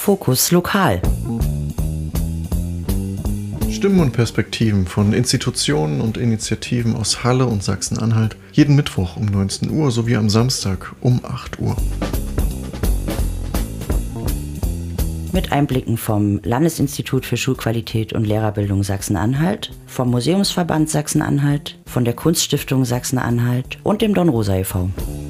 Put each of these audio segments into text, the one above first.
Fokus Lokal. Stimmen und Perspektiven von Institutionen und Initiativen aus Halle und Sachsen-Anhalt jeden Mittwoch um 19 Uhr sowie am Samstag um 8 Uhr. Mit Einblicken vom Landesinstitut für Schulqualität und Lehrerbildung Sachsen-Anhalt, vom Museumsverband Sachsen-Anhalt, von der Kunststiftung Sachsen-Anhalt und dem Dornrosa e.V.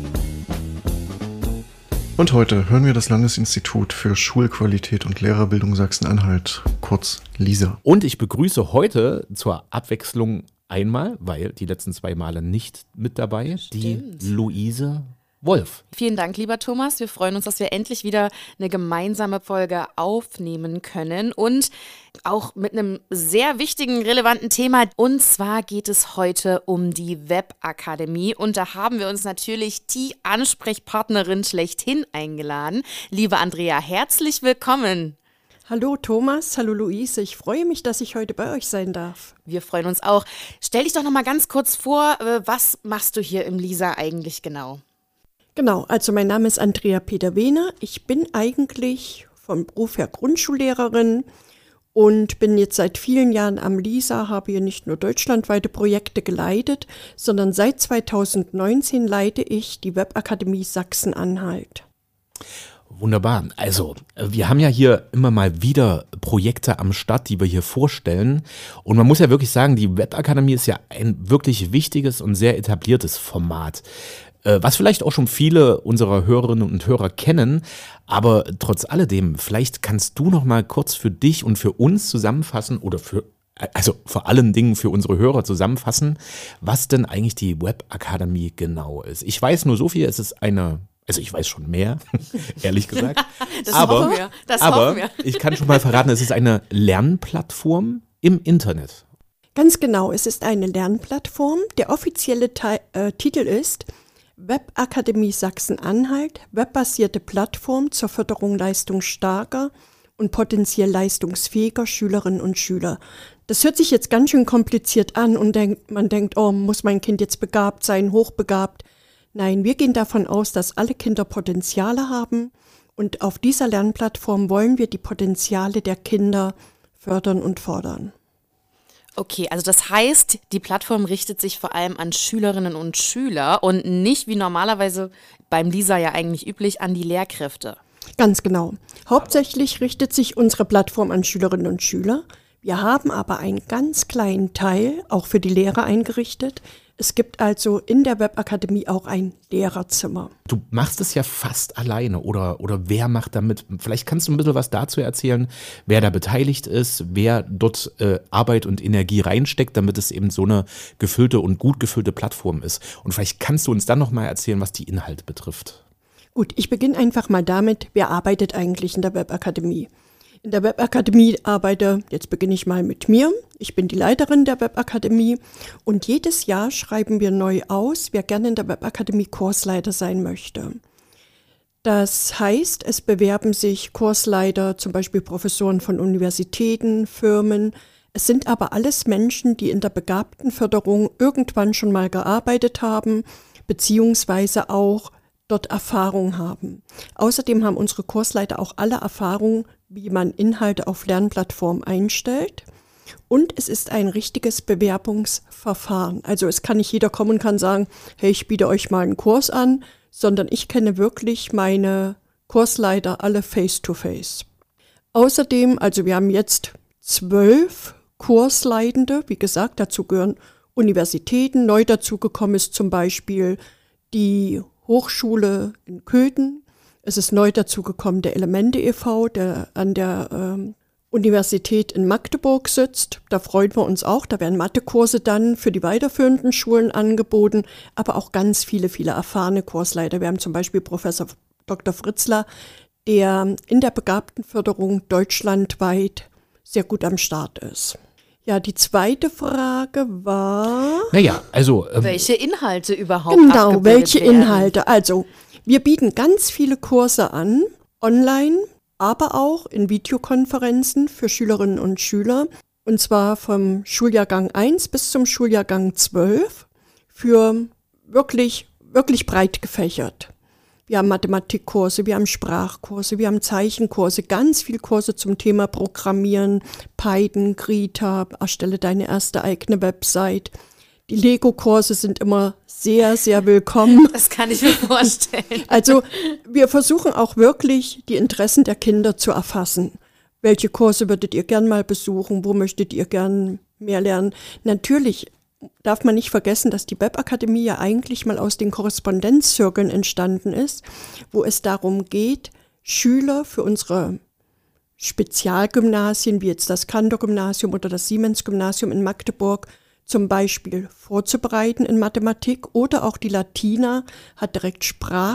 Und heute hören wir das Landesinstitut für Schulqualität und Lehrerbildung Sachsen-Anhalt, kurz LISA. Und ich begrüße heute zur Abwechslung einmal, weil die letzten 2 Male nicht mit dabei, die Luise Wolf. Vielen Dank, lieber Thomas. Wir freuen uns, dass wir endlich wieder eine gemeinsame Folge aufnehmen können und auch mit einem sehr wichtigen, relevanten Thema. Und zwar geht es heute um die Webakademie und da haben wir uns natürlich die Ansprechpartnerin schlechthin eingeladen. Liebe Andrea, herzlich willkommen. Hallo Thomas, hallo Luise, ich freue mich, dass ich heute bei euch sein darf. Wir freuen uns auch. Stell dich doch noch mal ganz kurz vor, was machst du hier im LISA eigentlich genau? Genau, also mein Name ist Andrea Peter-Wehner. Ich bin eigentlich vom Beruf her Grundschullehrerin und bin jetzt seit vielen Jahren am LISA, habe hier nicht nur deutschlandweite Projekte geleitet, sondern seit 2019 leite ich die Webakademie Sachsen-Anhalt. Wunderbar. Also, wir haben ja hier immer mal wieder Projekte am Start, die wir hier vorstellen. Und man muss ja wirklich sagen, die Webakademie ist ja ein wirklich wichtiges und sehr etabliertes Format. Was vielleicht auch schon viele unserer Hörerinnen und Hörer kennen, aber trotz alledem, vielleicht kannst du noch mal kurz für dich und für uns zusammenfassen oder vor allen Dingen für unsere Hörer zusammenfassen, was denn eigentlich die Webakademie genau ist. Ich weiß nur so viel, es ist ich weiß schon mehr, ehrlich gesagt. Das hoffen wir. Ich kann schon mal verraten, es ist eine Lernplattform im Internet. Ganz genau, es ist eine Lernplattform. Der offizielle Titel ist Webakademie Sachsen-Anhalt, webbasierte Plattform zur Förderung leistungsstarker und potenziell leistungsfähiger Schülerinnen und Schüler. Das hört sich jetzt ganz schön kompliziert an und man denkt, oh, muss mein Kind jetzt begabt sein, hochbegabt? Nein, wir gehen davon aus, dass alle Kinder Potenziale haben und auf dieser Lernplattform wollen wir die Potenziale der Kinder fördern und fordern. Okay, also das heißt, die Plattform richtet sich vor allem an Schülerinnen und Schüler und nicht wie normalerweise beim LISA ja eigentlich üblich an die Lehrkräfte. Ganz genau. Hauptsächlich richtet sich unsere Plattform an Schülerinnen und Schüler. Wir haben aber einen ganz kleinen Teil auch für die Lehrer eingerichtet. Es gibt also in der Webakademie auch ein Lehrerzimmer. Du machst es ja fast alleine oder wer macht damit? Vielleicht kannst du ein bisschen was dazu erzählen, wer da beteiligt ist, wer dort Arbeit und Energie reinsteckt, damit es eben so eine gefüllte und gut gefüllte Plattform ist. Und vielleicht kannst du uns dann noch mal erzählen, was die Inhalte betrifft. Gut, ich beginne einfach mal damit, wer arbeitet eigentlich in der Webakademie? In der Webakademie jetzt beginne ich mal mit mir. Ich bin die Leiterin der Webakademie und jedes Jahr schreiben wir neu aus, wer gerne in der Webakademie Kursleiter sein möchte. Das heißt, es bewerben sich Kursleiter, zum Beispiel Professoren von Universitäten, Firmen. Es sind aber alles Menschen, die in der Begabtenförderung irgendwann schon mal gearbeitet haben, beziehungsweise auch dort Erfahrung haben. Außerdem haben unsere Kursleiter auch alle Erfahrung, wie man Inhalte auf Lernplattformen einstellt. Und es ist ein richtiges Bewerbungsverfahren. Also es kann nicht jeder kommen und kann sagen, hey, ich biete euch mal einen Kurs an, sondern ich kenne wirklich meine Kursleiter alle face-to-face. Außerdem, also wir haben jetzt 12 Kursleitende, wie gesagt, dazu gehören Universitäten. Neu dazugekommen ist zum Beispiel die Hochschule in Köthen. Es ist neu dazugekommen der Elemente e.V., der an der Universität in Magdeburg sitzt. Da freuen wir uns auch. Da werden Mathekurse dann für die weiterführenden Schulen angeboten, aber auch ganz viele erfahrene Kursleiter. Wir haben zum Beispiel Professor Dr. Fritzler, der in der Begabtenförderung deutschlandweit sehr gut am Start ist. Ja, die zweite Frage war... welche Inhalte überhaupt Genau, welche Inhalte. Also, wir bieten ganz viele Kurse an, online, aber auch in Videokonferenzen für Schülerinnen und Schüler. Und zwar vom Schuljahrgang 1 bis zum Schuljahrgang 12 für wirklich breit gefächert. Wir haben Mathematikkurse, wir haben Sprachkurse, wir haben Zeichenkurse, ganz viel Kurse zum Thema Programmieren, Python, Krita, erstelle deine erste eigene Website. Die Lego-Kurse sind immer sehr, sehr willkommen. Das kann ich mir vorstellen. Also wir versuchen auch wirklich, die Interessen der Kinder zu erfassen. Welche Kurse würdet ihr gern mal besuchen? Wo möchtet ihr gern mehr lernen? Natürlich darf man nicht vergessen, dass die Webakademie ja eigentlich mal aus den Korrespondenzzirkeln entstanden ist, wo es darum geht, Schüler für unsere Spezialgymnasien, wie jetzt das Kantor-Gymnasium oder das Siemens-Gymnasium in Magdeburg, zum Beispiel vorzubereiten in Mathematik, oder auch die Latina hat direkt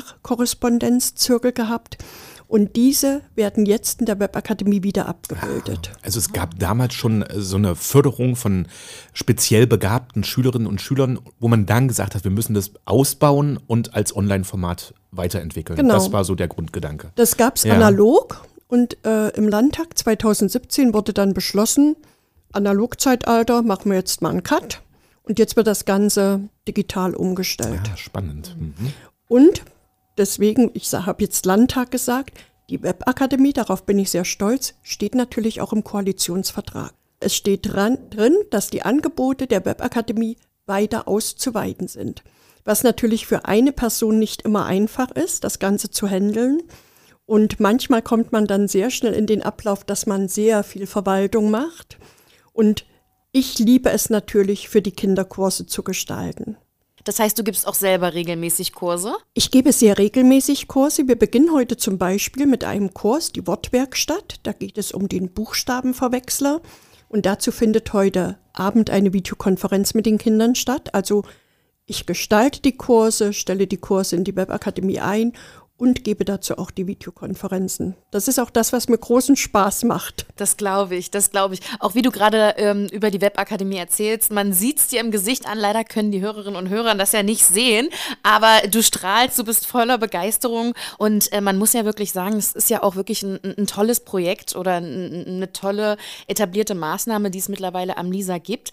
Sprachkorrespondenzzirkel gehabt. Und diese werden jetzt in der Webakademie wieder abgebildet. Also es gab damals schon so eine Förderung von speziell begabten Schülerinnen und Schülern, wo man dann gesagt hat, wir müssen das ausbauen und als Online-Format weiterentwickeln. Genau. Das war so der Grundgedanke. Das gab es analog und im Landtag 2017 wurde dann beschlossen, Analogzeitalter, machen wir jetzt mal einen Cut. Und jetzt wird das Ganze digital umgestellt. Ja, spannend. Mhm. Und deswegen, ich habe jetzt Landtag gesagt, die Webakademie, darauf bin ich sehr stolz, steht natürlich auch im Koalitionsvertrag. Es steht drin, dass die Angebote der Webakademie weiter auszuweiten sind. Was natürlich für eine Person nicht immer einfach ist, das Ganze zu handeln. Und manchmal kommt man dann sehr schnell in den Ablauf, dass man sehr viel Verwaltung macht. Und ich liebe es natürlich, für die Kinder Kurse zu gestalten. Das heißt, du gibst auch selber regelmäßig Kurse? Ich gebe sehr regelmäßig Kurse. Wir beginnen heute zum Beispiel mit einem Kurs, die Wortwerkstatt. Da geht es um den Buchstabenverwechsler. Und dazu findet heute Abend eine Videokonferenz mit den Kindern statt. Also ich gestalte die Kurse, stelle die Kurse in die Webakademie ein und gebe dazu auch die Videokonferenzen. Das ist auch das, was mir großen Spaß macht. Das glaube ich. Auch wie du gerade über die Webakademie erzählst, man sieht es dir im Gesicht an. Leider können die Hörerinnen und Hörer das ja nicht sehen, aber du strahlst, du bist voller Begeisterung und man muss ja wirklich sagen, es ist ja auch wirklich ein tolles Projekt oder eine tolle etablierte Maßnahme, die es mittlerweile am LISA gibt.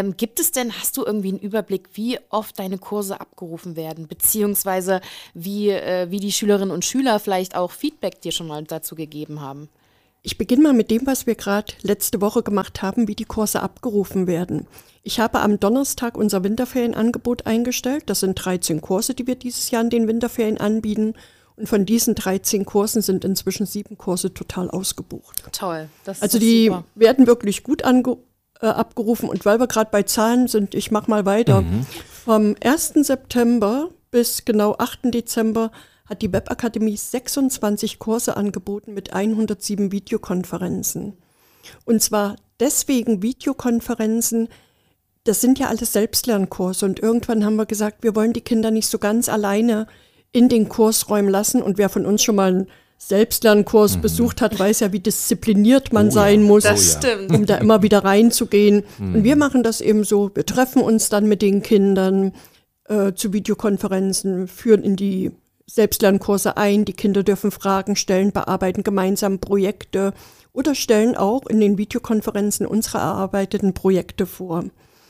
Hast du irgendwie einen Überblick, wie oft deine Kurse abgerufen werden, beziehungsweise wie die Schülerinnen und Schüler vielleicht auch Feedback dir schon mal dazu gegeben haben? Ich beginne mal mit dem, was wir gerade letzte Woche gemacht haben, wie die Kurse abgerufen werden. Ich habe am Donnerstag unser Winterferienangebot eingestellt. Das sind 13 Kurse, die wir dieses Jahr in den Winterferien anbieten. Und von diesen 13 Kursen sind inzwischen 7 Kurse total ausgebucht. Toll. Das also ist die super. Werden wirklich gut abgerufen. Und weil wir gerade bei Zahlen sind, ich mache mal weiter. Vom 1. September bis genau 8. Dezember hat die Webakademie 26 Kurse angeboten mit 107 Videokonferenzen. Und zwar deswegen Videokonferenzen, das sind ja alles Selbstlernkurse. Und irgendwann haben wir gesagt, wir wollen die Kinder nicht so ganz alleine in den Kursräumen lassen. Und wer von uns schon mal einen Selbstlernkurs besucht hat, weiß ja, wie diszipliniert man sein muss, stimmt. um da immer wieder reinzugehen. Und wir machen das eben so, wir treffen uns dann mit den Kindern zu Videokonferenzen, führen in die Selbstlernkurse ein, die Kinder dürfen Fragen stellen, bearbeiten gemeinsam Projekte oder stellen auch in den Videokonferenzen unsere erarbeiteten Projekte vor.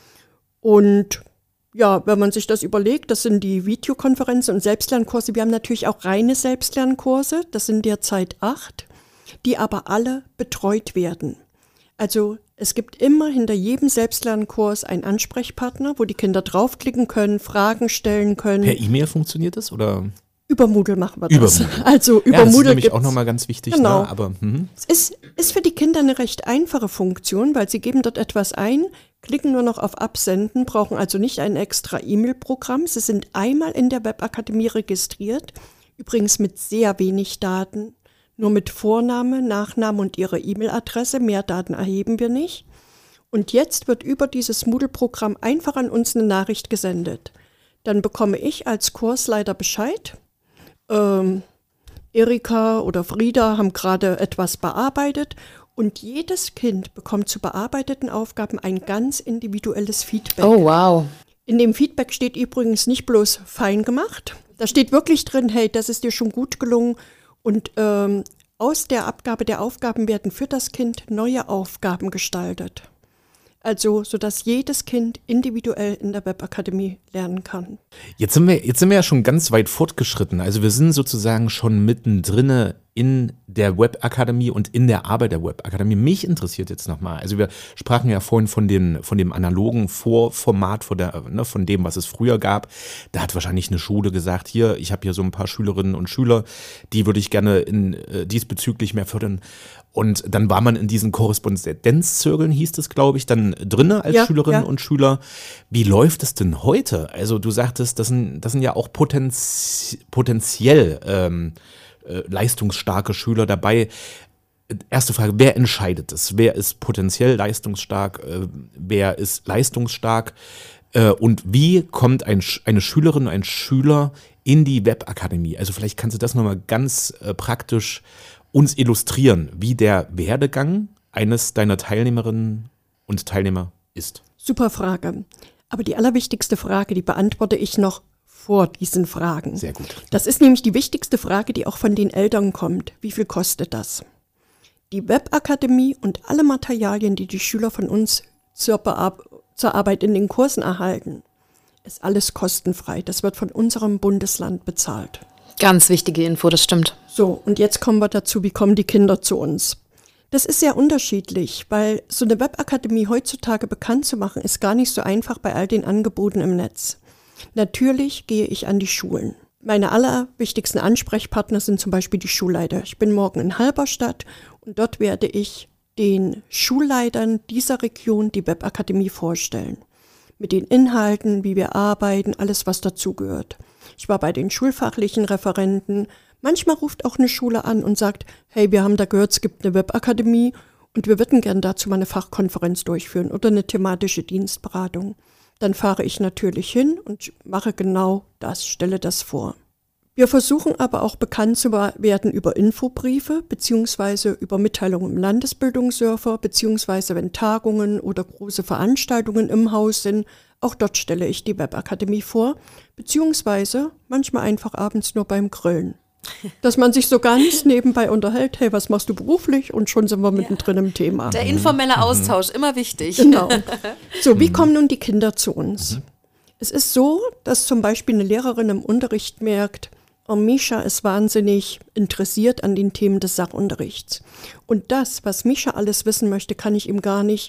Und ja, wenn man sich das überlegt, das sind die Videokonferenzen und Selbstlernkurse. Wir haben natürlich auch reine Selbstlernkurse, das sind derzeit 8, die aber alle betreut werden. Also es gibt immer hinter jedem Selbstlernkurs einen Ansprechpartner, wo die Kinder draufklicken können, Fragen stellen können. Per E-Mail funktioniert das oder? Über Moodle machen wir das. Über Moodle. Also über das Moodle ist nämlich gibt's, auch nochmal ganz wichtig. Genau. Ne? Aber, Es ist für die Kinder eine recht einfache Funktion, weil sie geben dort etwas ein, klicken nur noch auf Absenden, brauchen also nicht ein extra E-Mail-Programm. Sie sind einmal in der Webakademie registriert, übrigens mit sehr wenig Daten, nur mit Vorname, Nachname und ihre E-Mail-Adresse. Mehr Daten erheben wir nicht. Und jetzt wird über dieses Moodle-Programm einfach an uns eine Nachricht gesendet. Dann bekomme ich als Kursleiter Bescheid. Erika oder Frieda haben gerade etwas bearbeitet und jedes Kind bekommt zu bearbeiteten Aufgaben ein ganz individuelles Feedback. Oh, wow. In dem Feedback steht übrigens nicht bloß fein gemacht, da steht wirklich drin, hey, das ist dir schon gut gelungen und aus der Abgabe der Aufgaben werden für das Kind neue Aufgaben gestaltet. Also, sodass jedes Kind individuell in der Webakademie lernen kann. Jetzt sind wir ja schon ganz weit fortgeschritten. Also wir sind sozusagen schon mittendrin in der Webakademie und in der Arbeit der Webakademie. Mich interessiert jetzt nochmal, also wir sprachen ja vorhin von dem analogen Vorformat, von dem, was es früher gab. Da hat wahrscheinlich eine Schule gesagt, hier, ich habe hier so ein paar Schülerinnen und Schüler, die würde ich gerne diesbezüglich mehr fördern. Und dann war man in diesen Korrespondenzzirkeln, hieß es, glaube ich, dann drinne als Schülerinnen und Schüler. Wie läuft es denn heute? Also du sagtest, das sind ja auch potenziell leistungsstarke Schüler dabei. Erste Frage, wer entscheidet das? Wer ist potenziell leistungsstark? Wer ist leistungsstark? Und wie kommt eine Schülerin, ein Schüler in die Webakademie? Also vielleicht kannst du das nochmal ganz praktisch uns illustrieren, wie der Werdegang eines deiner Teilnehmerinnen und Teilnehmer ist. Super Frage. Aber die allerwichtigste Frage, die beantworte ich noch vor diesen Fragen. Sehr gut. Das ist nämlich die wichtigste Frage, die auch von den Eltern kommt. Wie viel kostet das? Die Webakademie und alle Materialien, die die Schüler von uns zur Arbeit in den Kursen erhalten, ist alles kostenfrei. Das wird von unserem Bundesland bezahlt. Ganz wichtige Info, das stimmt. So, und jetzt kommen wir dazu, wie kommen die Kinder zu uns? Das ist sehr unterschiedlich, weil so eine Webakademie heutzutage bekannt zu machen, ist gar nicht so einfach bei all den Angeboten im Netz. Natürlich gehe ich an die Schulen. Meine allerwichtigsten Ansprechpartner sind zum Beispiel die Schulleiter. Ich bin morgen in Halberstadt und dort werde ich den Schulleitern dieser Region die Webakademie vorstellen. Mit den Inhalten, wie wir arbeiten, alles was dazugehört. Ich war bei den schulfachlichen Referenten. Manchmal ruft auch eine Schule an und sagt, hey, wir haben da gehört, es gibt eine Webakademie und wir würden gern dazu mal eine Fachkonferenz durchführen oder eine thematische Dienstberatung. Dann fahre ich natürlich hin und mache genau das, stelle das vor. Wir versuchen aber auch bekannt zu werden über Infobriefe beziehungsweise über Mitteilungen im Landesbildungsserver beziehungsweise wenn Tagungen oder große Veranstaltungen im Haus sind, auch dort stelle ich die Webakademie vor, beziehungsweise manchmal einfach abends nur beim Grillen. Dass man sich so ganz nebenbei unterhält, hey, was machst du beruflich? Und schon sind wir mittendrin im Thema. Der informelle Austausch, immer wichtig. Genau. So, wie kommen nun die Kinder zu uns? Es ist so, dass zum Beispiel eine Lehrerin im Unterricht merkt, oh, Mischa ist wahnsinnig interessiert an den Themen des Sachunterrichts. Und das, was Mischa alles wissen möchte, kann ich ihm gar nicht